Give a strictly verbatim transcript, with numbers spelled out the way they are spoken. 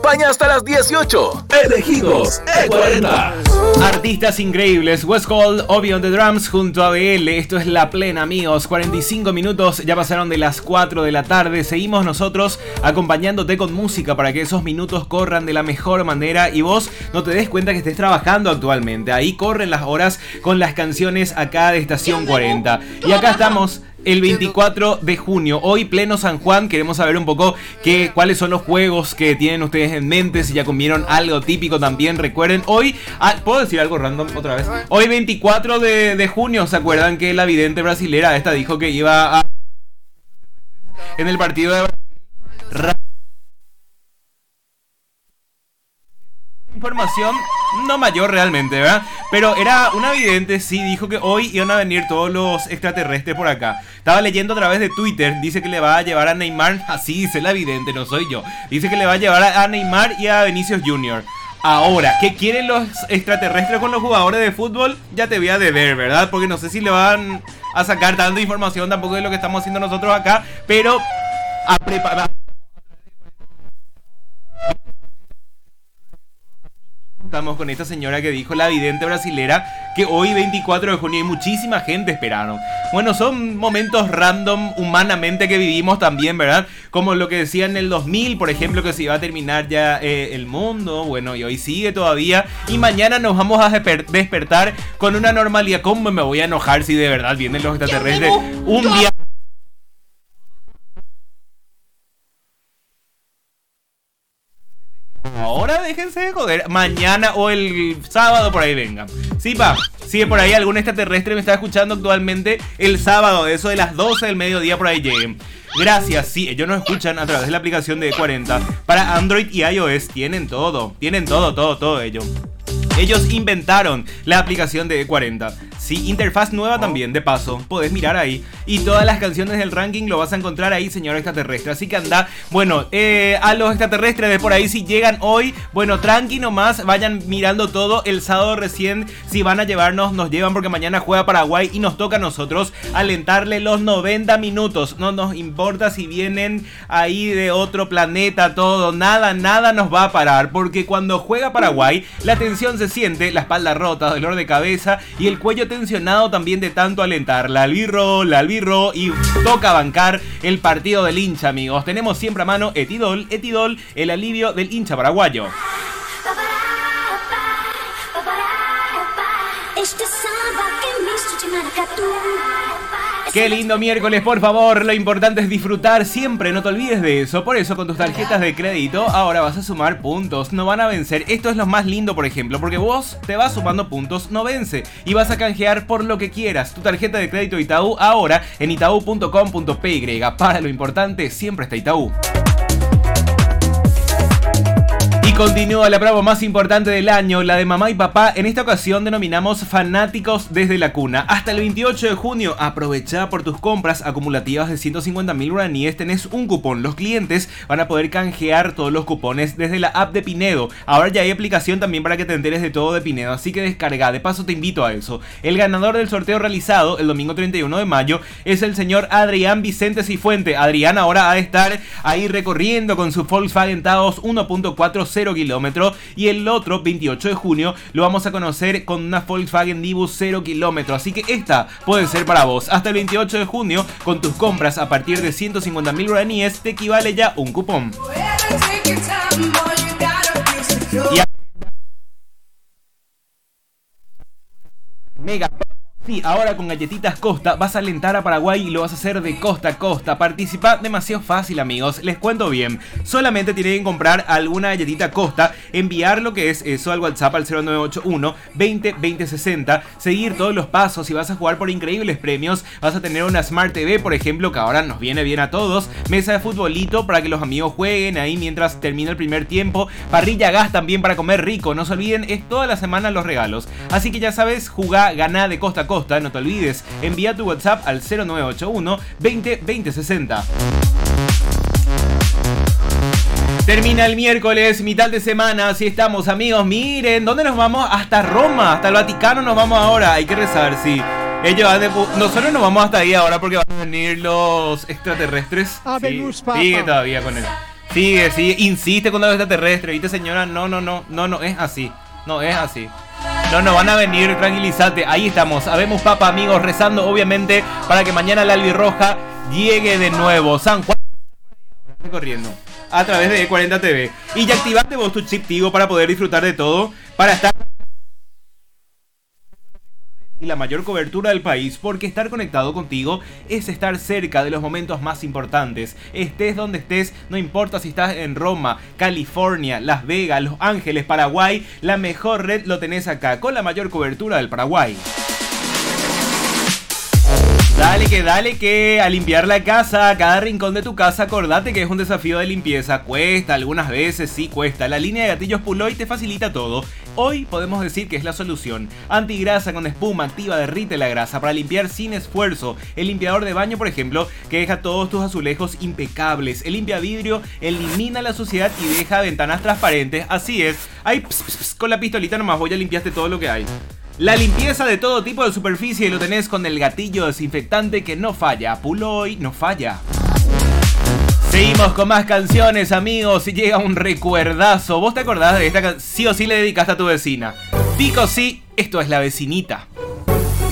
acompaña hasta las dieciocho. Elegidos E cuarenta. Artistas increíbles. Westcol, Obi on the drums junto a B L. Esto es La Plena, amigos. cuarenta y cinco minutos, ya pasaron de las cuatro de la tarde. Seguimos nosotros acompañándote con música para que esos minutos corran de la mejor manera y vos no te des cuenta que estés trabajando actualmente. Ahí corren las horas con las canciones acá de Estación cuarenta. Y acá estamos el veinticuatro de junio, hoy pleno San Juan. Queremos saber un poco que, cuáles son los juegos que tienen ustedes en mente, si ya comieron algo típico también. Recuerden, hoy, ah, ¿puedo decir algo random otra vez? Hoy veinticuatro de, de junio, ¿se acuerdan que la vidente brasilera esta dijo que iba a... en el partido de... información no mayor realmente, ¿verdad? Pero era una vidente, sí, dijo que hoy iban a venir todos los extraterrestres por acá. Estaba leyendo a través de Twitter, dice que le va a llevar a Neymar, así dice la vidente, no soy yo. Dice que le va a llevar a Neymar y a Vinicius Junior Ahora, ¿qué quieren los extraterrestres con los jugadores de fútbol? Ya te voy a deber, ¿verdad? Porque no sé si le van a sacar tanta información tampoco de lo que estamos haciendo nosotros acá, pero a preparar. Estamos con esta señora que dijo, la vidente brasilera, que hoy veinticuatro de junio hay muchísima gente esperaron. Bueno, son momentos random humanamente que vivimos también, ¿verdad? Como lo que decía en el dos mil, por ejemplo, que se iba a terminar ya eh, el mundo. Bueno, y hoy sigue todavía. Y mañana nos vamos a desper- despertar con una normalidad. ¿Cómo me voy a enojar si de verdad vienen los extraterrestres un día? Ahora déjense de joder. Mañana o el sábado por ahí vengan. Sí, pa. Si por ahí algún extraterrestre me está escuchando actualmente, el sábado, eso de las doce del mediodía por ahí lleguen. Gracias, sí, ellos nos escuchan a través de la aplicación de E cuarenta. Para Android y iOS tienen todo. Tienen todo, todo, todo ello. Ellos inventaron la aplicación de E cuarenta. Sí, interfaz nueva también, de paso. Podés mirar ahí. Y todas las canciones del ranking lo vas a encontrar ahí, señor extraterrestre. Así que anda, bueno, eh, a los extraterrestres de por ahí, si llegan hoy, bueno, tranqui nomás, vayan mirando todo. El sábado recién, si van a llevarnos, nos llevan, porque mañana juega Paraguay y nos toca a nosotros alentarle los noventa minutos. No nos importa si vienen ahí de otro planeta, todo, nada, nada nos va a parar. Porque cuando juega Paraguay, la tensión se siente, la espalda rota, dolor de cabeza y el cuello tensionado también de tanto alentar. La albirro, la albirro y toca bancar el partido del hincha, amigos. Tenemos siempre a mano Etidol, Etidol, el alivio del hincha paraguayo. Qué lindo miércoles, por favor. Lo importante es disfrutar siempre, no te olvides de eso. Por eso con tus tarjetas de crédito ahora vas a sumar puntos, no van a vencer. Esto es lo más lindo, por ejemplo, porque vos te vas sumando puntos, no vence. Y vas a canjear por lo que quieras. Tu tarjeta de crédito Itaú ahora en itaú punto com punto pe ye. Para lo importante siempre está Itaú. Continúa la prueba más importante del año, la de mamá y papá. En esta ocasión denominamos fanáticos desde la cuna. Hasta el veintiocho de junio, aprovecha por tus compras acumulativas de ciento cincuenta mil guaraníes. Tenés un cupón. Los clientes van a poder canjear todos los cupones desde la app de Pinedo. Ahora ya hay aplicación también para que te enteres de todo de Pinedo, así que descarga. De paso te invito a eso. El ganador del sorteo realizado el domingo treinta y uno de mayo es el señor Adrián Vicente Cifuente. Adrián ahora va a estar ahí recorriendo con su Volkswagen Taos uno punto cuarenta kilómetros, y el otro veintiocho de junio lo vamos a conocer con una Volkswagen Nibus cero kilómetros, así que esta puede ser para vos. Hasta el veintiocho de junio, con tus compras a partir de ciento cincuenta mil guaraníes, te equivale ya un cupón. Y a... Mega. Sí, ahora con Galletitas Costa vas a alentar a Paraguay y lo vas a hacer de costa a costa. Participa demasiado fácil, amigos. Les cuento bien. Solamente tienen que comprar alguna galletita Costa, enviar lo que es eso al WhatsApp al cero nueve ocho uno veinte veinte sesenta, seguir todos los pasos y vas a jugar por increíbles premios. Vas a tener una Smart T V, por ejemplo, que ahora nos viene bien a todos. Mesa de futbolito para que los amigos jueguen ahí mientras termina el primer tiempo. Parrilla gas también para comer rico. No se olviden, es toda la semana los regalos. Así que ya sabes, jugá, ganá de costa a costa. No te olvides, envía tu WhatsApp al cero nueve ocho uno veinte veinte sesenta. Termina el miércoles, mitad de semana, así estamos, amigos. Miren, ¿dónde nos vamos? Hasta Roma, hasta el Vaticano nos vamos ahora. Hay que rezar, sí. Ellos van de pu- Nosotros nos vamos hasta ahí ahora porque van a venir los extraterrestres. Sí, sigue todavía con él. Sigue, sigue, insiste con los extraterrestres, ¿viste, señora? No, no, no, no, no, es así. No, es así. No, no, van a venir, tranquilízate. Ahí estamos, habemos papa, amigos, rezando, obviamente, para que mañana la albirroja llegue de nuevo. San Juan corriendo a través de E cuarenta T V. Y ya activaste vos tu chip Tigo para poder disfrutar de todo, para estar y la mayor cobertura del país, porque estar conectado contigo es estar cerca de los momentos más importantes. Estés donde estés, no importa si estás en Roma, California, Las Vegas, Los Ángeles, Paraguay, la mejor red lo tenés acá, con la mayor cobertura del Paraguay. Dale que dale que a limpiar la casa, cada rincón de tu casa, acordate que es un desafío de limpieza. Cuesta, algunas veces sí cuesta. La línea de gatillos Puloy te facilita todo. Hoy podemos decir que es la solución. Antigrasa con espuma activa derrite la grasa para limpiar sin esfuerzo. El limpiador de baño, por ejemplo, que deja todos tus azulejos impecables. El limpia vidrio elimina la suciedad y deja ventanas transparentes. Así es. Ahí ps, ps, ps, con la pistolita nomás voy a limpiaste todo lo que hay. La limpieza de todo tipo de superficie lo tenés con el gatillo desinfectante que no falla. Puloy no falla. Seguimos con más canciones, amigos. Y llega un recuerdazo. ¿Vos te acordás de esta canción? Sí o sí le dedicaste a tu vecina. Pico sí, esto es La Vecinita.